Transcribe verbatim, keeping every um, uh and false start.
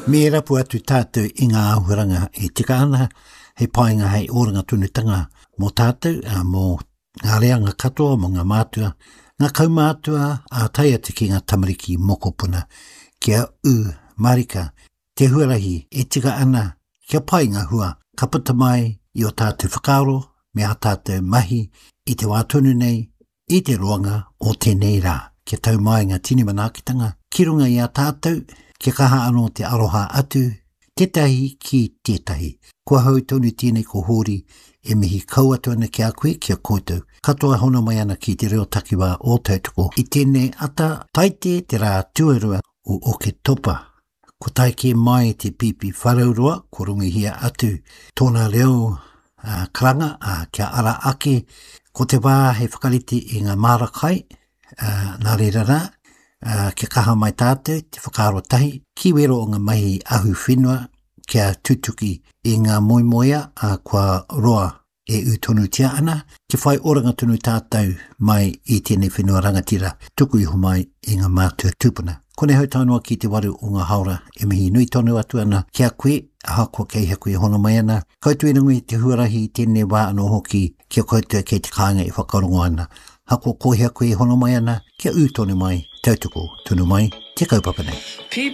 Me rapu atu tātou i ngā ahuranga e tika ana, hei painga hei oranga tunutanga mō tātou, a mō ngā reanga katoa, mō ngā mātua, ngā kaumātua, a tai atu ki ngā tamariki mokopuna, kia u marika, te huarahi e tika ana, kia painga hua, ka puta mai i o tātou whakaaro, me a tātou mahi, i te wātonu nei, i te roanga o tēnei rā. Kia tau mai ngā tini manaakitanga, ki runga i a tātou, kia kaha anō te aroha atu, tētahi ki tētahi. Kua hau tonu tēnei ko hori, e mihi kau atu ana ki a koe, kia koutou. Katoa hono mai ana ki te reo takiwa o tautoko. I tēnei ata, taite te rā tuarua o Oke Topa. Ko taike mai te pipi wharaurua, ko rungihia atu. Tōna reo uh, karanga, uh, kia ara ake, ko te wā he whakarite i ngā marakai, uh, nā re rara, Uh, kia kaha mai tātou, te whakaaro tahi, ki wero o ngā mahi ahu whenua, kia tutuki i ngā moimoia a uh, kua roa e utonu tia ana, ki whai oranga tonu tātou mai i tēnei whenua rangatira, tuku iho mai i ngā mātua tūpuna. Kone hau taunua ki te waru o ngā haura, e mihi nui tonu atu ana, kia koe, aha kua kei haku i hono mai ana, koutu e nungui te huarahi i tēnei wā anō hoki, kia koutu kei te kāinga i whakarongo ana. Hako kohea koe hono mai ana, kia u tonu mai, tautoko tonu mai, te kaupapa nei.